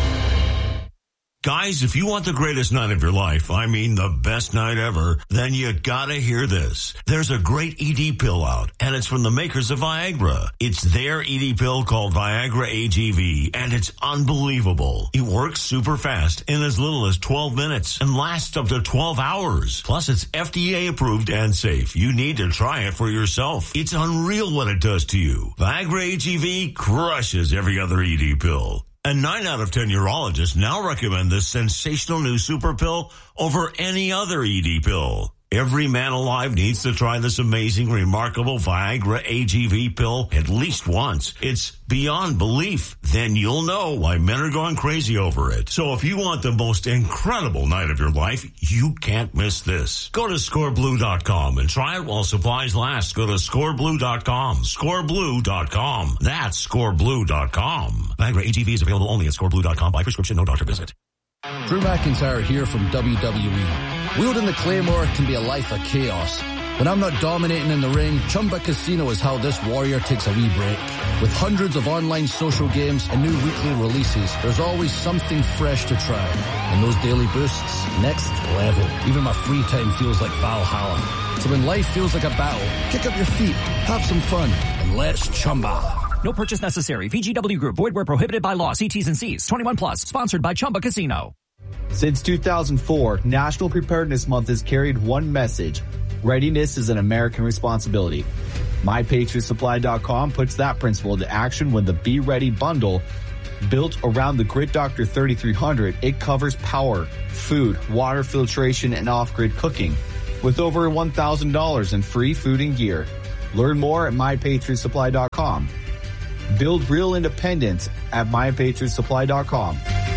Guys, if you want the greatest night of your life, I mean the best night ever, then you gotta hear this. There's a great E D pill out, and it's from the makers of Viagra. It's their E D pill called Viagra A G V, and it's unbelievable. It works super fast in as little as twelve minutes and lasts up to twelve hours. Plus, it's F D A approved and safe. You need to try it for yourself. It's unreal what it does to you. Viagra A G V crushes every other E D pill. And nine out of ten urologists now recommend this sensational new super pill over any other E D pill. Every man alive needs to try this amazing, remarkable Viagra A G V pill at least once. It's beyond belief. Then you'll know why men are going crazy over it. So if you want the most incredible night of your life, you can't miss this. Go to score blue dot com and try it while supplies last. Go to score blue dot com. score blue dot com. That's score blue dot com. Viagra A G V is available only at score blue dot com by prescription, no doctor visit. Drew McIntyre here from W W E. Wielding the Claymore can be a life of chaos. When I'm not dominating in the ring, Chumba Casino is how this warrior takes a wee break. With hundreds of online social games and new weekly releases, there's always something fresh to try. And those daily boosts, next level. Even my free time feels like Valhalla. So when life feels like a battle, kick up your feet, have some fun, and let's Chumba. No purchase necessary. V G W Group. Void where prohibited by law. See T's and C's. twenty-one plus. Sponsored by Chumba Casino. Since two thousand four, National Preparedness Month has carried one message. Readiness is an American responsibility. My Patriot Supply dot com puts that principle into action when the Be Ready bundle, built around the Grid Doctor thirty-three hundred, it covers power, food, water filtration, and off-grid cooking, with over one thousand dollars in free food and gear. Learn more at My Patriot Supply dot com. Build real independence at My Patriot Supply dot com.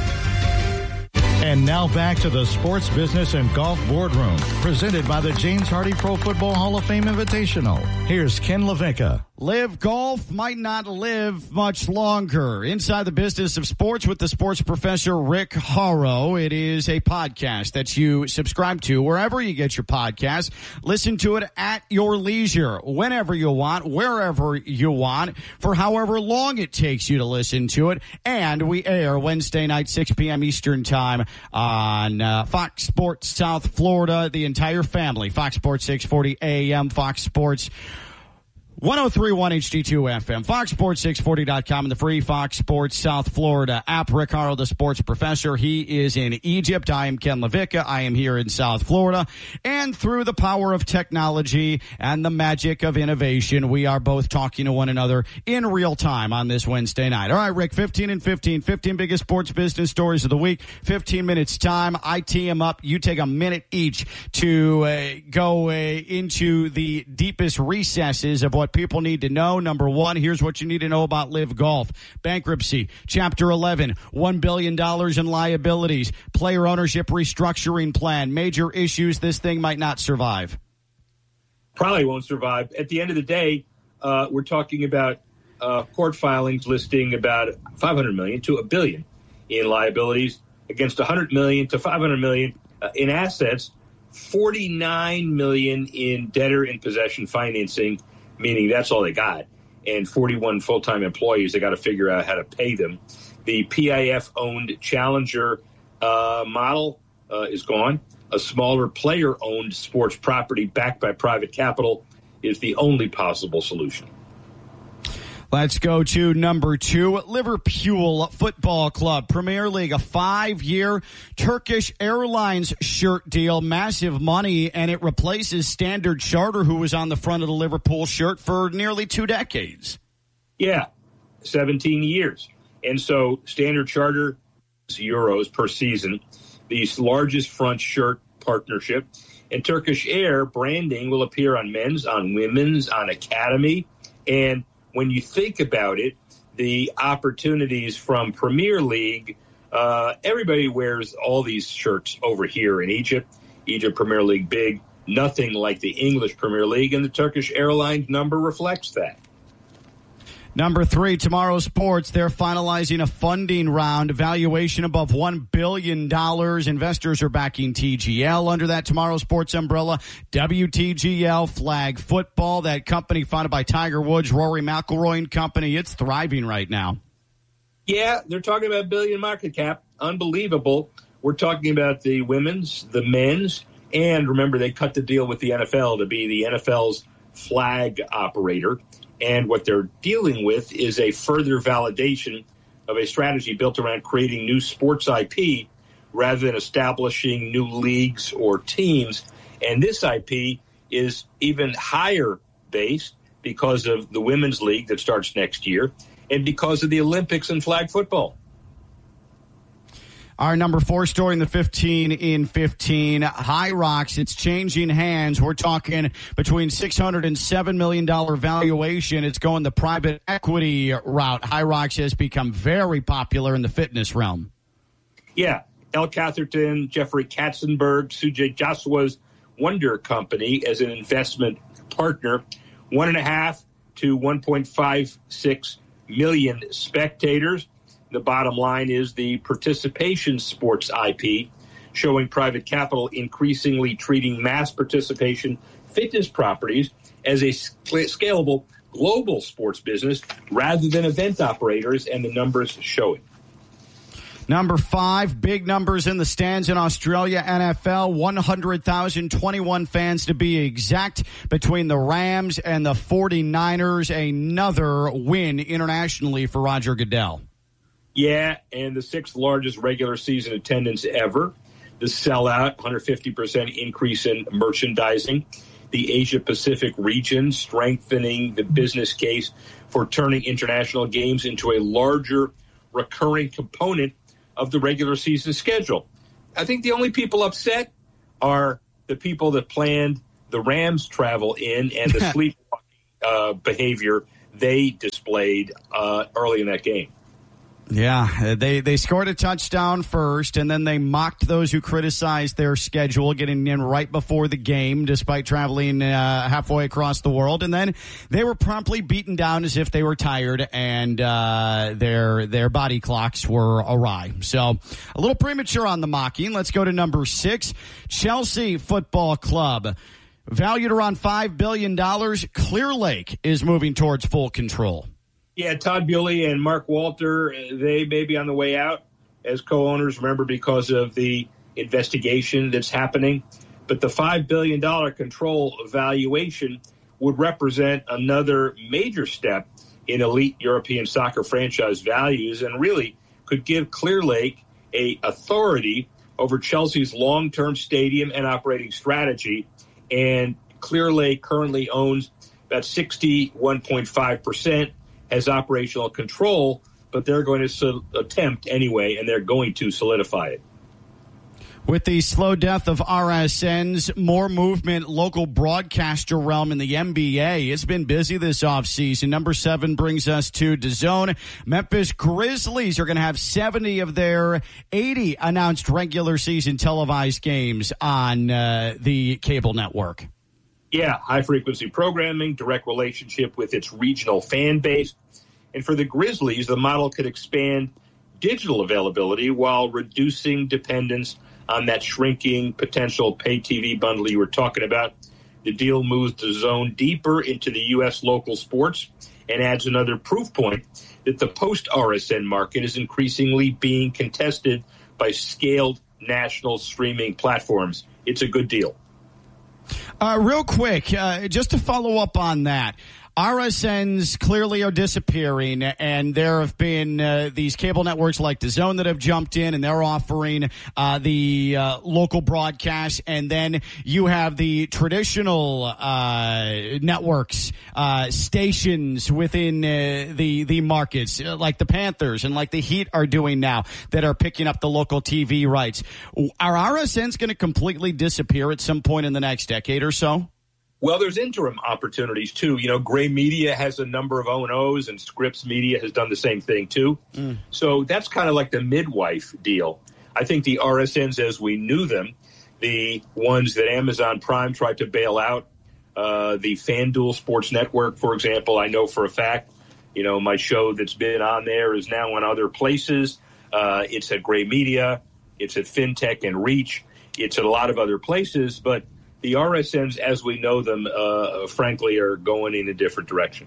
And now back to the Sports Business and Golf Boardroom, presented by the James Hardy Pro Football Hall of Fame Invitational. Here's Ken LaVicka. Live Golf might not live much longer. Inside the Business of Sports with the sports professor Rick Horrow. It is a podcast that you subscribe to wherever you get your podcast. Listen to it at your leisure, whenever you want, wherever you want, for however long it takes you to listen to it. And we air Wednesday night, six p.m. Eastern Time on uh, Fox Sports South Florida. The entire family, Fox Sports six forty A M, Fox Sports one oh three point one H D two F M, Fox Sports six forty dot com, and the free Fox Sports South Florida app. Rick Horrow, the sports professor. He is in Egypt. I am Ken LaVicka. I am here in South Florida. And through the power of technology and the magic of innovation, we are both talking to one another in real time on this Wednesday night. All right, Rick, fifteen and fifteen, fifteen biggest sports business stories of the week, fifteen minutes time. I tee them up. You take a minute each to uh, go uh, into the deepest recesses of what people need to know. Number one, here's what you need to know about Live Golf. Bankruptcy, Chapter eleven, one billion dollars in liabilities, player ownership restructuring plan, major issues. This thing might not survive. Probably won't survive. At the end of the day, uh, we're talking about uh, court filings listing about five hundred million dollars to a billion in liabilities against one hundred million dollars to five hundred million dollars uh, in assets, forty-nine million dollars in debtor in possession financing, meaning that's all they got, and forty-one full-time employees. They got to figure out how to pay them. The P I F-owned Challenger uh, model uh, is gone. A smaller player-owned sports property backed by private capital is the only possible solution. Let's go to number two. Liverpool Football Club, Premier League, a five-year Turkish Airlines shirt deal, massive money, and it replaces Standard Charter, who was on the front of the Liverpool shirt for nearly two decades. Yeah, seventeen years. And so Standard Charter euros per season, the largest front shirt partnership, and Turkish Air branding will appear on men's, on women's, on academy, and when you think about it, the opportunities from Premier League, uh, everybody wears all these shirts over here in Egypt. Egypt Premier League big, nothing like the English Premier League, and the Turkish Airlines number reflects that. Number three, Tomorrow Sports. They're finalizing a funding round, valuation above one billion dollars. Investors are backing T G L under that Tomorrow Sports umbrella. W T G L, flag football, that company founded by Tiger Woods, Rory McIlroy and company. It's thriving right now. Yeah, they're talking about a billion market cap. Unbelievable. We're talking about the women's, the men's, and remember they cut the deal with the N F L to be the N F L's flag operator. And what they're dealing with is a further validation of a strategy built around creating new sports I P rather than establishing new leagues or teams. And this I P is even higher based because of the women's league that starts next year and because of the Olympics and flag football. Our number four story in the fifteen in fifteen, High Rocks, it's changing hands. We're talking between six hundred and seven million dollars valuation. It's going the private equity route. High Rocks has become very popular in the fitness realm. Yeah. El Catherton, Jeffrey Katzenberg, Sujay Joshua's Wonder Company as an investment partner. One and a half to one point five six million spectators. The bottom line is the participation sports I P, showing private capital increasingly treating mass participation fitness properties as a scalable global sports business rather than event operators, and the numbers show it. Number five, big numbers in the stands in Australia, N F L, one hundred thousand, twenty-one fans to be exact, between the Rams and the forty-niners. Another win internationally for Roger Goodell. Yeah, and the sixth largest regular season attendance ever. The sellout, one hundred fifty percent increase in merchandising. The Asia-Pacific region strengthening the business case for turning international games into a larger recurring component of the regular season schedule. I think the only people upset are the people that planned the Rams travel in and the sleepwalking uh, behavior they displayed uh, early in that game. Yeah, they, they scored a touchdown first, and then they mocked those who criticized their schedule, getting in right before the game, despite traveling uh, halfway across the world. And then they were promptly beaten down as if they were tired, and uh, their their body clocks were awry. So a little premature on the mocking. Let's go to number six, Chelsea Football Club. Valued around five billion dollars, Clear Lake is moving towards full control. Yeah, Todd Bewley and Mark Walter, they may be on the way out as co-owners, remember, because of the investigation that's happening. But the five billion dollars control valuation would represent another major step in elite European soccer franchise values, and really could give Clear Lake a authority over Chelsea's long-term stadium and operating strategy. And Clear Lake currently owns about sixty-one point five percent. Has operational control, but they're going to so- attempt anyway, and they're going to solidify it. With the slow death of R S Ns, more movement, local broadcaster realm in the N B A. It's been busy this offseason. Number seven brings us to DAZN. Memphis Grizzlies are going to have seventy of their eighty announced regular season televised games on uh, the cable network. Yeah, high-frequency programming, direct relationship with its regional fan base. And for the Grizzlies, the model could expand digital availability while reducing dependence on that shrinking potential pay-T V bundle you were talking about. The deal moves DAZN deeper into the U S local sports and adds another proof point that the post-R S N market is increasingly being contested by scaled national streaming platforms. It's a good deal. Uh, real quick, uh, just to follow up on that, R S Ns clearly are disappearing, and there have been uh, these cable networks like DAZN that have jumped in, and they're offering uh, the uh, local broadcasts, and then you have the traditional uh, networks, uh, stations within uh, the the markets, uh, like the Panthers and like the Heat are doing now, that are picking up the local T V rights. Are R S Ns going to completely disappear at some point in the next decade or so? Well, there's interim opportunities, too. You know, Gray Media has a number of O and O's, and Scripps Media has done the same thing, too. Mm. So that's kind of like the midwife deal. I think the R S Ns as we knew them, the ones that Amazon Prime tried to bail out, uh, the FanDuel Sports Network, for example, I know for a fact, you know, my show that's been on there is now on other places. Uh, it's at Gray Media. It's at FinTech and Reach. It's at a lot of other places, but the R S Ns, as we know them, uh, frankly, are going in a different direction.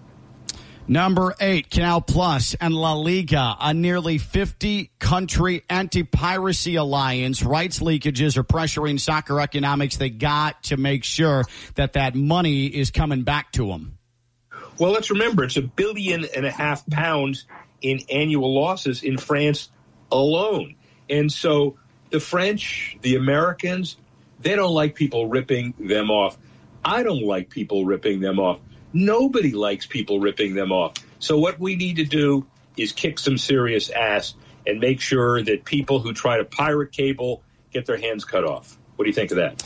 Number eight, Canal Plus and La Liga, a nearly fifty-country anti-piracy alliance. Rights leakages are pressuring soccer economics. They got to make sure that that money is coming back to them. Well, let's remember, it's a billion and a half pounds in annual losses in France alone. And so the French, the Americans, they don't like people ripping them off. I don't like people ripping them off. Nobody likes people ripping them off. So what we need to do is kick some serious ass and make sure that people who try to pirate cable get their hands cut off. What do you think of that?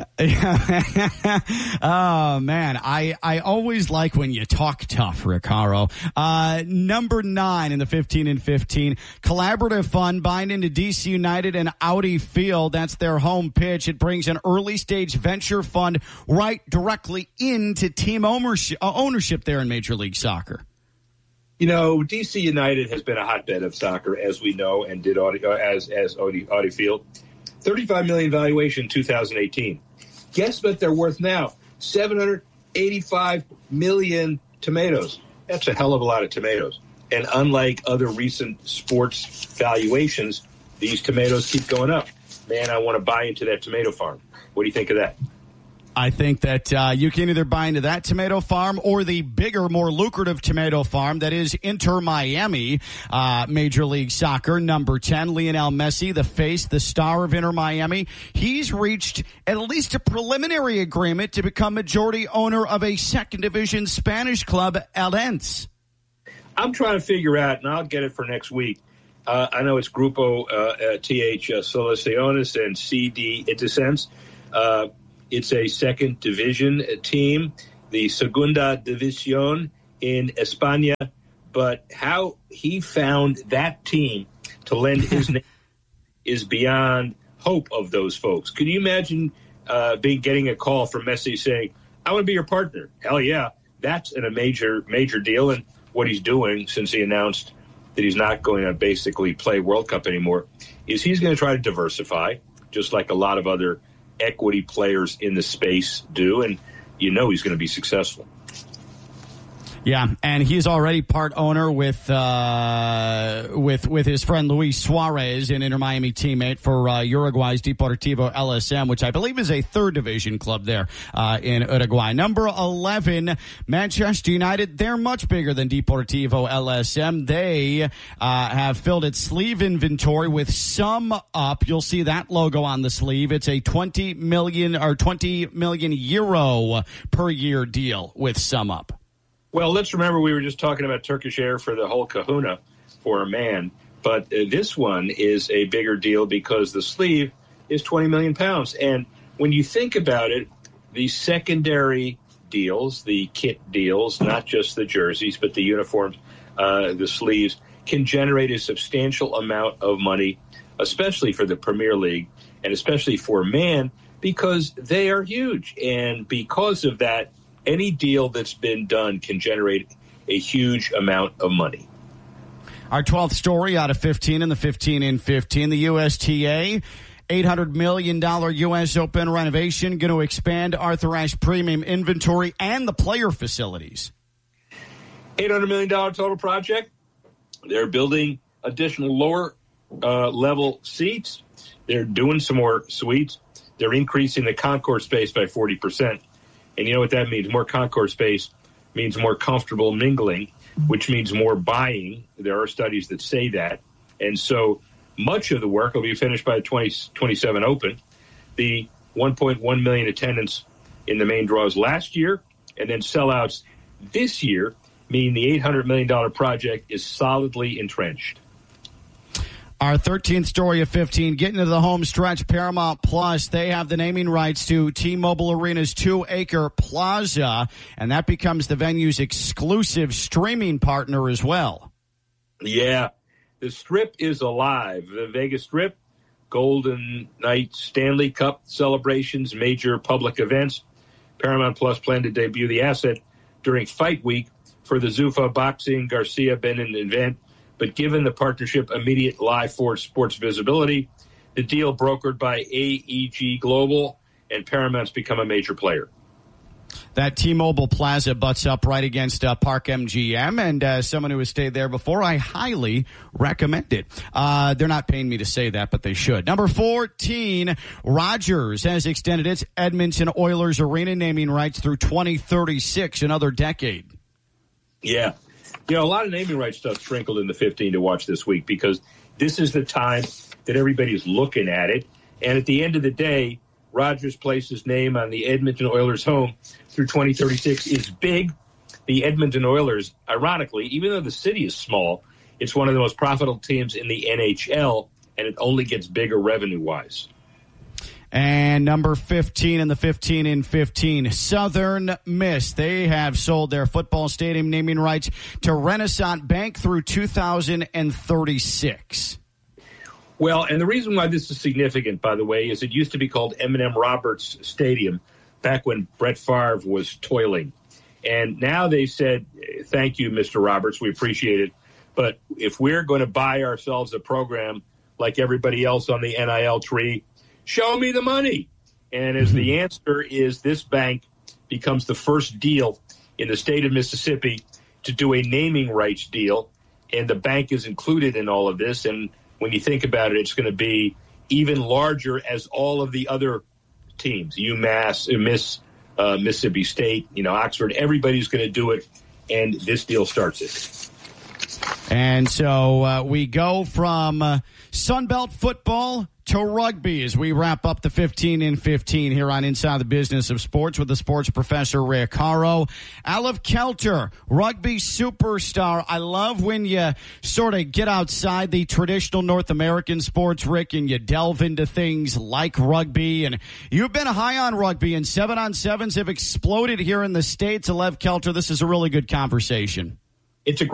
Oh, man. I, I always like when you talk tough, Ricardo. Uh, number nine in the fifteen and fifteen. Collaborative fund buying into D C United and Audi Field. That's their home pitch. It brings an early stage venture fund right directly into team ownership, uh, ownership there in Major League Soccer. You know, D C United has been a hotbed of soccer, as we know, and did Audi, uh, as, as Audi, Audi Field. thirty-five million dollars valuation in two thousand eighteen. Guess what they're worth now? seven hundred eighty-five million tomatoes. That's a hell of a lot of tomatoes. And unlike other recent sports valuations, these tomatoes keep going up. Man, I want to buy into that tomato farm. What do you think of that? I think that uh, you can either buy into that tomato farm or the bigger, more lucrative tomato farm that is Inter Miami, uh, Major League Soccer, number ten, Lionel Messi, the face, the star of Inter Miami. He's reached at least a preliminary agreement to become majority owner of a second division Spanish club, Eldense. I'm trying to figure out, and I'll get it for next week. Uh, I know it's Grupo uh, uh, T H uh, Soluciones and C D Itacens. Uh It's a second division team, the Segunda División in España. But how he found that team to lend his name is beyond hope of those folks. Can you imagine uh, being getting a call from Messi saying, I want to be your partner? Hell yeah. That's in a major, major deal. And what he's doing since he announced that he's not going to basically play World Cup anymore is he's going to try to diversify, just like a lot of other equity players in the space do, and you know he's going to be successful. Yeah, and he's already part owner with uh, with with his friend Luis Suarez, an Inter Miami teammate for uh, Uruguay's Deportivo L S M, which I believe is a third division club there uh, in Uruguay. Number eleven, Manchester United. They're much bigger than Deportivo L S M. They uh, have filled its sleeve inventory with Sum Up. You'll see that logo on the sleeve. It's a twenty million or twenty million euro per year deal with Sum Up. Well, let's remember we were just talking about Turkish Air for the whole kahuna for a man, but uh, this one is a bigger deal because the sleeve is twenty million pounds. And when you think about it, the secondary deals, the kit deals, not just the jerseys, but the uniforms, uh, the sleeves, can generate a substantial amount of money, especially for the Premier League and especially for man, because they are huge. And because of that, any deal that's been done can generate a huge amount of money. Our twelfth story out of fifteen in the fifteen in fifteen, the U S T A, eight hundred million dollars U S Open renovation, going to expand Arthur Ashe premium inventory and the player facilities. eight hundred million dollars total project. They're building additional lower uh, level seats. They're doing some more suites. They're increasing the concourse space by forty percent. And you know what that means? More concourse space means more comfortable mingling, which means more buying. There are studies that say that. And so much of the work will be finished by the twenty twenty-seven Open. The one point one million attendance in the main draws last year and then sellouts this year mean the eight hundred million dollars project is solidly entrenched. Our thirteenth story of fifteen, getting to the home stretch, Paramount Plus, they have the naming rights to T-Mobile Arena's two-acre plaza, and that becomes the venue's exclusive streaming partner as well. Yeah, the Strip is alive. The Vegas Strip, Golden Knights Stanley Cup celebrations, major public events. Paramount Plus planned to debut the asset during Fight Week for the Zuffa Boxing Garcia Benin event. But given the partnership immediate live for sports visibility, the deal brokered by A E G Global and Paramount's become a major player. That T-Mobile Plaza butts up right against uh, Park M G M, and uh, someone who has stayed there before, I highly recommend it. Uh, they're not paying me to say that, but they should. Number fourteen, Rogers has extended its Edmonton Oilers arena naming rights through twenty thirty-six, another decade. Yeah. You know, a lot of naming rights stuff sprinkled in the fifteen to watch this week because this is the time that everybody's looking at it. And at the end of the day, Rogers Place's name on the Edmonton Oilers home through twenty thirty-six is big. The Edmonton Oilers, ironically, even though the city is small, it's one of the most profitable teams in the N H L, and it only gets bigger revenue-wise. And number fifteen in the fifteen in fifteen, Southern Miss. They have sold their football stadium naming rights to Renaissance Bank through two thousand thirty-six. Well, and the reason why this is significant, by the way, is it used to be called M and M Roberts Stadium back when Brett Favre was toiling. And now they said, thank you, Mister Roberts, we appreciate it. But if we're going to buy ourselves a program like everybody else on the N I L tree, show me the money. And as the answer is this bank becomes the first deal in the state of Mississippi to do a naming rights deal, and the bank is included in all of this. And when you think about it, it's going to be even larger as all of the other teams, UMass, Miss, uh, Mississippi State, you know, Oxford, everybody's going to do it, and this deal starts it. And so uh, we go from uh, Sunbelt football to rugby as we wrap up the fifteen in fifteen here on Inside the Business of Sports with the sports professor Rick Horrow. Alef Kelter, rugby superstar. I love when you sort of get outside the traditional North American sports, Rick, and you delve into things like rugby. And you've been high on rugby, and seven on sevens have exploded here in the States. Alef Kelter, this is a really good conversation. It's a